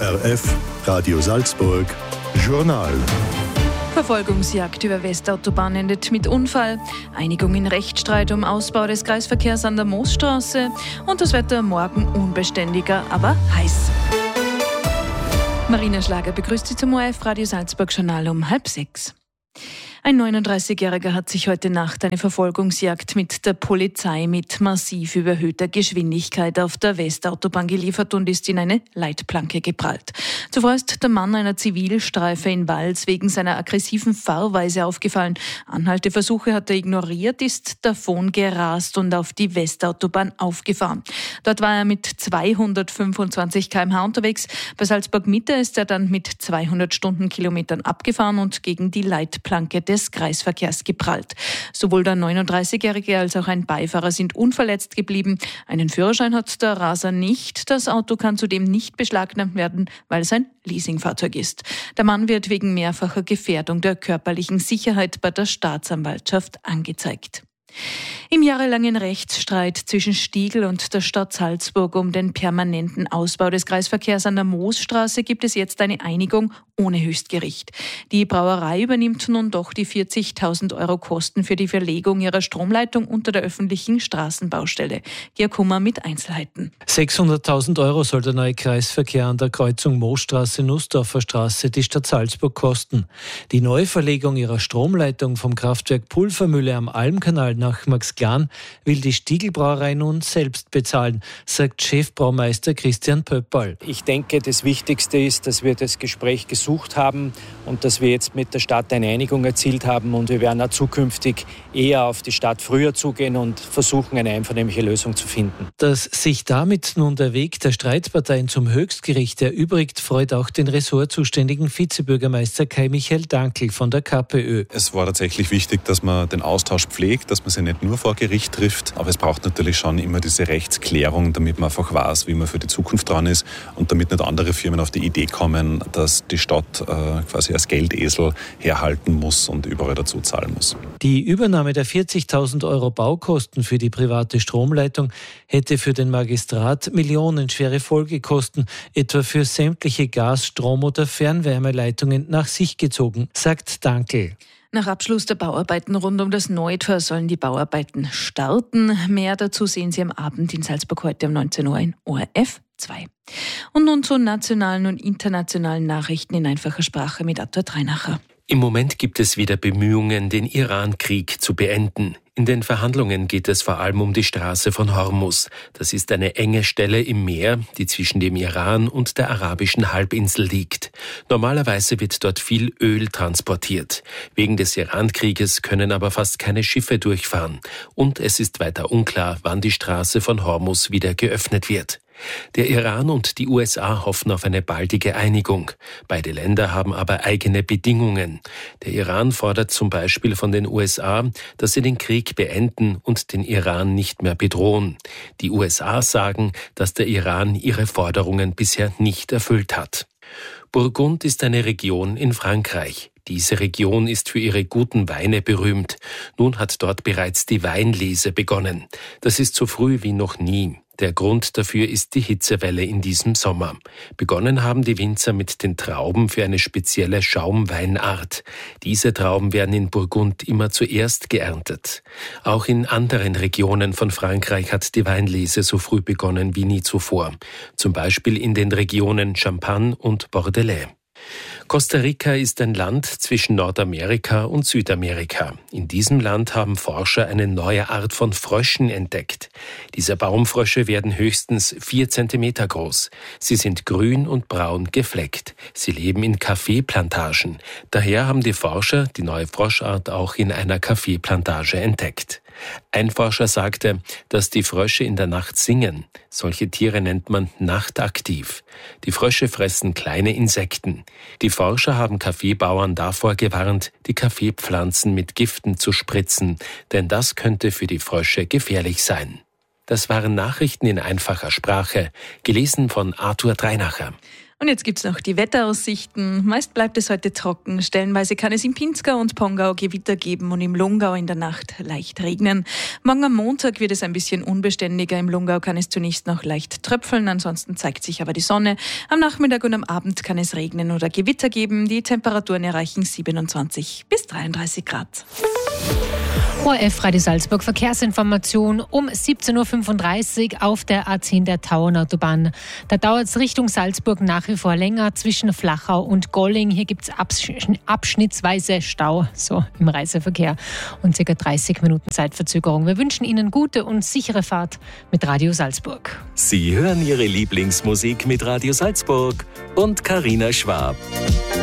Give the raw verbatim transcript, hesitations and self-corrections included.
O R F, Radio Salzburg, Journal. Verfolgungsjagd über Westautobahn endet mit Unfall, Einigung in Rechtsstreit um Ausbau des Kreisverkehrs an der Moosstraße und das Wetter morgen unbeständiger, aber heiß. Marina Schlager begrüßt Sie zum O R F Radio Salzburg Journal um halb sechs. Ein neununddreißigjähriger hat sich heute Nacht eine Verfolgungsjagd mit der Polizei mit massiv überhöhter Geschwindigkeit auf der Westautobahn geliefert und ist in eine Leitplanke geprallt. Zuvor ist der Mann einer Zivilstreife in Wals wegen seiner aggressiven Fahrweise aufgefallen. Anhalteversuche hat er ignoriert, ist davon gerast und auf die Westautobahn aufgefahren. Dort war er mit zweihundertfünfundzwanzig Kilometer pro Stunde unterwegs. Bei Salzburg Mitte ist er dann mit zweihundert Stundenkilometern abgefahren und gegen die Leitplanke des Kreisverkehrs geprallt. Sowohl der neununddreißigjährige als auch ein Beifahrer sind unverletzt geblieben. Einen Führerschein hat der Raser nicht. Das Auto kann zudem nicht beschlagnahmt werden, weil es ein Leasingfahrzeug ist. Der Mann wird wegen mehrfacher Gefährdung der körperlichen Sicherheit bei der Staatsanwaltschaft angezeigt. Im jahrelangen Rechtsstreit zwischen Stiegl und der Stadt Salzburg um den permanenten Ausbau des Kreisverkehrs an der Moosstraße gibt es jetzt eine Einigung ohne Höchstgericht. Die Brauerei übernimmt nun doch die vierzigtausend Euro Kosten für die Verlegung ihrer Stromleitung unter der öffentlichen Straßenbaustelle. Georg Hummer mit Einzelheiten. sechshunderttausend Euro soll der neue Kreisverkehr an der Kreuzung Moosstraße-Nussdorfer Straße die Stadt Salzburg kosten. Die Neuverlegung ihrer Stromleitung vom Kraftwerk Pulvermühle am Almkanal nach Maxglan will die Stiegl-Brauerei nun selbst bezahlen, sagt Chefbraumeister Christian Pöppal. Ich denke, das Wichtigste ist, dass wir das Gespräch gesucht haben und dass wir jetzt mit der Stadt eine Einigung erzielt haben und wir werden auch zukünftig eher auf die Stadt früher zugehen und versuchen, eine einvernehmliche Lösung zu finden. Dass sich damit nun der Weg der Streitparteien zum Höchstgericht erübrigt, freut auch den ressortzuständigen Vizebürgermeister Kai-Michael Dankl von der KPÖ. Es war tatsächlich wichtig, dass man den Austausch pflegt, dass man sich nicht nur vor Gericht trifft, aber es braucht natürlich schon immer diese Rechtsklärung, damit man einfach weiß, wie man für die Zukunft dran ist und damit nicht andere Firmen auf die Idee kommen, dass die Stadt äh, quasi als Geldesel herhalten muss und überall dazu zahlen muss. Die Übernahme der vierzigtausend Euro Baukosten für die private Stromleitung hätte für den Magistrat millionenschwere Folgekosten, etwa für sämtliche Gas-, Strom- oder Fernwärmeleitungen nach sich gezogen, sagt Dankl. Nach Abschluss der Bauarbeiten rund um das Neutor sollen die Bauarbeiten starten. Mehr dazu sehen Sie am Abend in Salzburg heute um neunzehn Uhr in O R F zwei. Und nun zu nationalen und internationalen Nachrichten in einfacher Sprache mit Arthur Dreinacher. Im Moment gibt es wieder Bemühungen, den Iran-Krieg zu beenden. In den Verhandlungen geht es vor allem um die Straße von Hormuz. Das ist eine enge Stelle im Meer, die zwischen dem Iran und der arabischen Halbinsel liegt. Normalerweise wird dort viel Öl transportiert. Wegen des Iran-Krieges können aber fast keine Schiffe durchfahren. Und es ist weiter unklar, wann die Straße von Hormuz wieder geöffnet wird. Der Iran und die U S A hoffen auf eine baldige Einigung. Beide Länder haben aber eigene Bedingungen. Der Iran fordert zum Beispiel von den U S A, dass sie den Krieg beenden und den Iran nicht mehr bedrohen. Die U S A sagen, dass der Iran ihre Forderungen bisher nicht erfüllt hat. Burgund ist eine Region in Frankreich. Diese Region ist für ihre guten Weine berühmt. Nun hat dort bereits die Weinlese begonnen. Das ist so früh wie noch nie. Der Grund dafür ist die Hitzewelle in diesem Sommer. Begonnen haben die Winzer mit den Trauben für eine spezielle Schaumweinart. Diese Trauben werden in Burgund immer zuerst geerntet. Auch in anderen Regionen von Frankreich hat die Weinlese so früh begonnen wie nie zuvor. Zum Beispiel in den Regionen Champagne und Bordelais. Costa Rica ist ein Land zwischen Nordamerika und Südamerika. In diesem Land haben Forscher eine neue Art von Fröschen entdeckt. Diese Baumfrösche werden höchstens vier Zentimeter groß. Sie sind grün und braun gefleckt. Sie leben in Kaffeeplantagen. Daher haben die Forscher die neue Froschart auch in einer Kaffeeplantage entdeckt. Ein Forscher sagte, dass die Frösche in der Nacht singen. Solche Tiere nennt man nachtaktiv. Die Frösche fressen kleine Insekten. Die Forscher haben Kaffeebauern davor gewarnt, die Kaffeepflanzen mit Giften zu spritzen, denn das könnte für die Frösche gefährlich sein. Das waren Nachrichten in einfacher Sprache, gelesen von Arthur Dreinacher. Und jetzt gibt's noch die Wetteraussichten. Meist bleibt es heute trocken. Stellenweise kann es im Pinzgau und Pongau Gewitter geben und im Lungau in der Nacht leicht regnen. Morgen am Montag wird es ein bisschen unbeständiger. Im Lungau kann es zunächst noch leicht tröpfeln, ansonsten zeigt sich aber die Sonne. Am Nachmittag und am Abend kann es regnen oder Gewitter geben. Die Temperaturen erreichen siebenundzwanzig bis dreiunddreißig Grad. O R F Radio Salzburg Verkehrsinformation um siebzehn Uhr fünfunddreißig auf der A zehn der Tauernautobahn. Da dauert es Richtung Salzburg nach wie vor länger zwischen Flachau und Golling. Hier gibt es absch- abschnittsweise Stau so im Reiseverkehr und ca. dreißig Minuten Zeitverzögerung. Wir wünschen Ihnen gute und sichere Fahrt mit Radio Salzburg. Sie hören Ihre Lieblingsmusik mit Radio Salzburg und Carina Schwab.